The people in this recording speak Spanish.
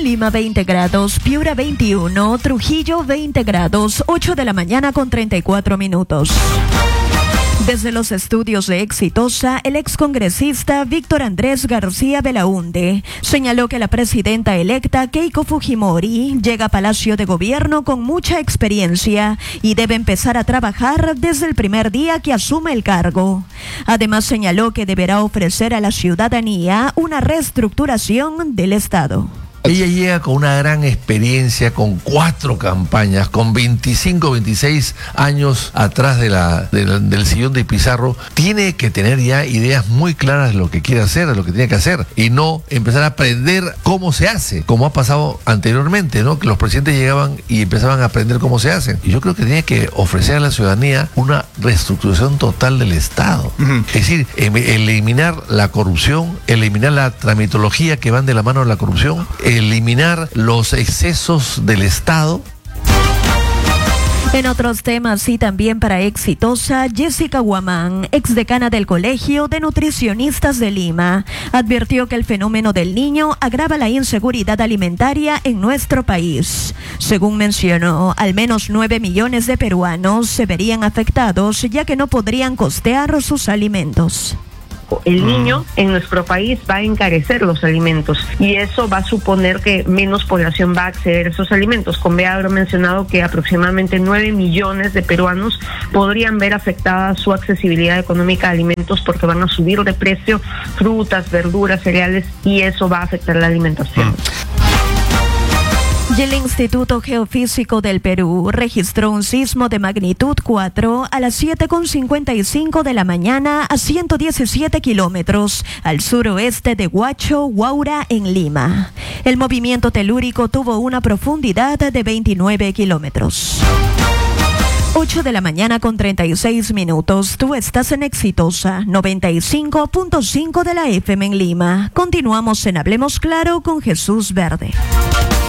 Lima 20 grados, Piura 21, Trujillo 20 grados, 8 de la mañana con 34 minutos. Desde los estudios de Exitosa, el excongresista Víctor Andrés García Belaúnde señaló que la presidenta electa Keiko Fujimori llega a Palacio de Gobierno con mucha experiencia y debe empezar a trabajar desde el primer día que asume el cargo. Además, señaló que deberá ofrecer a la ciudadanía una reestructuración del Estado. Ella llega con una gran experiencia, con 4 campañas, con 25, 26 años atrás del sillón de Pizarro. Tiene que tener ya ideas muy claras de lo que quiere hacer, de lo que tiene que hacer, y no empezar a aprender cómo se hace, como ha pasado anteriormente, ¿no? Que los presidentes llegaban y empezaban a aprender cómo se hace. Y yo creo que tiene que ofrecer a la ciudadanía una reestructuración total del Estado. Es decir, eliminar la corrupción, eliminar la tramitología que van de la mano de la corrupción, eliminar los excesos del Estado. En otros temas y también para Exitosa, Jessica Guamán, exdecana del Colegio de Nutricionistas de Lima, advirtió que el fenómeno del niño agrava la inseguridad alimentaria en nuestro país. Según mencionó, al menos 9 millones de peruanos se verían afectados ya que no podrían costear sus alimentos. El niño en nuestro país va a encarecer los alimentos y eso va a suponer que menos población va a acceder a esos alimentos. Convé haber mencionado que aproximadamente 9 millones de peruanos podrían ver afectada su accesibilidad económica a alimentos porque van a subir de precio frutas, verduras, cereales y eso va a afectar la alimentación. Y el Instituto Geofísico del Perú registró un sismo de magnitud 4 a las 7:55 de la mañana a 117 kilómetros al suroeste de Huacho, Huaura, en Lima. El movimiento telúrico tuvo una profundidad de 29 kilómetros. 8 de la mañana con 36 minutos. Tú estás en Exitosa 95.5 de la FM en Lima. Continuamos en Hablemos Claro con Jesús Verde.